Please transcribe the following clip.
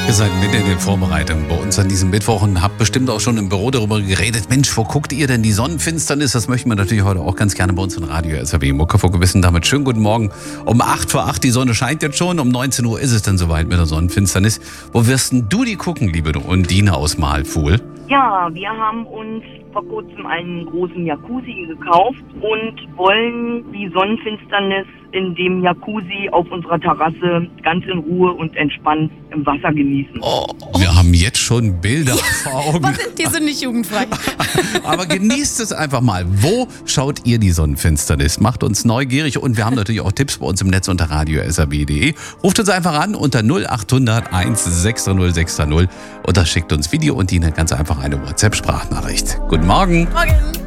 Ihr seid mitten in den Vorbereitungen bei uns an diesem Mittwoch und habt bestimmt auch schon im Büro darüber geredet. Mensch, wo guckt ihr denn die Sonnenfinsternis? Das möchten wir natürlich heute auch ganz gerne bei uns in Radio SAW Muckefuck wissen. Damit schönen guten Morgen. Um 8 vor 8, die Sonne scheint jetzt schon. Um 19 Uhr ist es dann soweit mit der Sonnenfinsternis. Wo wirst denn du die gucken, liebe Undine aus Mahlpfuhl? Ja, wir haben uns vor kurzem einen großen Jacuzzi gekauft und wollen die Sonnenfinsternis in dem Jacuzzi auf unserer Terrasse ganz in Ruhe und entspannt im Wasser genießen. Oh, wir haben jetzt schon Bilder vor Augen. Die sind nicht jugendfrei. Aber genießt es einfach mal. Wo schaut ihr die Sonnenfinsternis? Macht uns neugierig und wir haben natürlich auch Tipps bei uns im Netz unter radio.srb.de. Ruft uns einfach an unter 0800 160 630 oder schickt uns Video und Dina ganz einfach eine WhatsApp-Sprachnachricht. Guten Morgen. Morgen.